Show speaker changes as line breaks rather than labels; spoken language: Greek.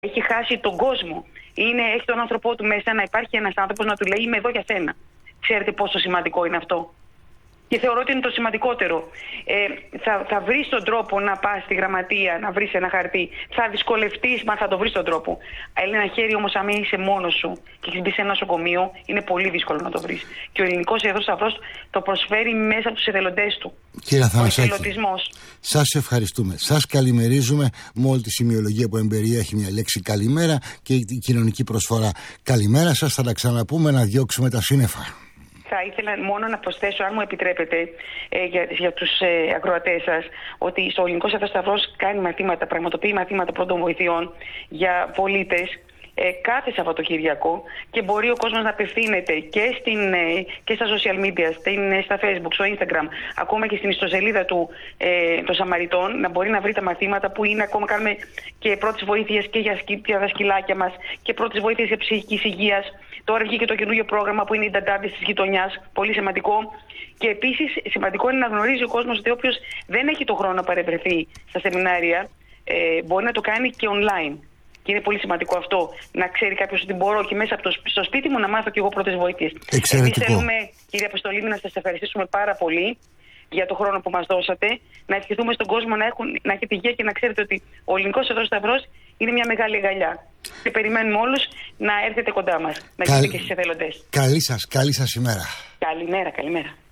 Έχει χάσει τον κόσμο. Έχει τον άνθρωπό του μέσα, να υπάρχει ένας άνθρωπος να του λέει είμαι εδώ για σένα. Ξέρετε πόσο σημαντικό είναι αυτό? Και θεωρώ ότι είναι το σημαντικότερο. Θα βρεις τον τρόπο να πας στη γραμματεία, να βρεις ένα χαρτί. Θα δυσκολευτείς, μα θα το βρεις τον τρόπο. Ένα χέρι όμως, αν είσαι μόνος σου και έχεις μπει σε ένα νοσοκομείο, είναι πολύ δύσκολο να το βρεις. Και ο Ελληνικός Ερυθρός Σταυρός το προσφέρει μέσα από τους εθελοντές του.
Κύριε Αθανασάκη, σας ευχαριστούμε. Σας καλημερίζουμε με όλη τη σημειολογία που εμπεριέχει μια λέξη καλημέρα και η κοινωνική προσφορά. Καλημέρα σας, θα τα ξαναπούμε να διώξουμε τα σύννεφα.
Θα ήθελα μόνο να προσθέσω, αν μου επιτρέπετε, για τους ακροατές σας, ότι στο Ελληνικός Ερυθρός Σταυρός πραγματοποιεί μαθήματα πρώτων βοηθειών για πολίτες κάθε Σαββατοκύριακο και μπορεί ο κόσμος να απευθύνεται και στα social media, στα Facebook, στο Instagram, ακόμα και στην ιστοσελίδα των Σαμαριτών, να μπορεί να βρει τα μαθήματα που είναι. Ακόμα κάνουμε και πρώτες βοήθειες και για τα σκυλάκια μας και πρώτες βοήθειες για ψυχικής υγείας. Τώρα βγήκε το καινούργιο πρόγραμμα που είναι οι νταντάδες της γειτονιάς, πολύ σημαντικό. Και επίσης σημαντικό είναι να γνωρίζει ο κόσμος ότι όποιος δεν έχει το χρόνο να παρευρεθεί στα σεμινάρια, μπορεί να το κάνει και online. Και είναι πολύ σημαντικό αυτό, να ξέρει κάποιος ότι μπορώ και μέσα από στο σπίτι μου να μάθω και εγώ πρώτες βοήθειες. Εμείς θέλουμε, κύριε Αποστολίδη, να σας ευχαριστήσουμε πάρα πολύ για το χρόνο που μας δώσατε. Να ευχηθούμε στον κόσμο να έχετε υγεία και να ξέρετε ότι ο Ελληνικός Ερυθρός Σταυρός είναι μια μεγάλη αγκαλιά. Και περιμένουμε όλους να έρθετε κοντά μας, να γίνετε και στις εθελοντές.
Καλή σας ημέρα.
Καλημέρα.